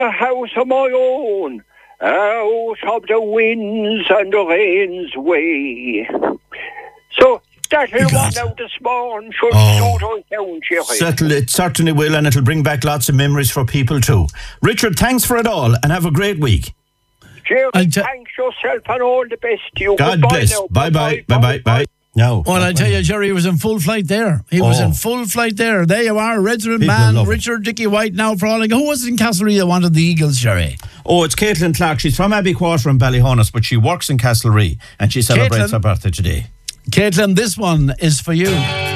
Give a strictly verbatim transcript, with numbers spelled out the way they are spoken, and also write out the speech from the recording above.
a house of my own, out of the winds and the rain's way. So that'll run out this morning, should Oh. suit us down, Jerry. Settle, it certainly will, and it'll bring back lots of memories for people too. Richard, thanks for it all, and have a great week. Jerry, I'll t- thanks yourself and all the best to you. God Goodbye bless. now. Bye bye. Bye bye. Bye. No. Well, I tell you, Jerry, he was in full flight there. He was Oh. in full flight there. There you are, resident People man, love it. Richard Dickie White now for all. Who was it in Castlereagh that wanted the Eagles, Jerry? Oh, it's Caitlin Clark. She's from Abbey Quarter in Ballyhonus, but she works in Castlereagh, and she celebrates Caitlin. her birthday today. Caitlin, this one is for you.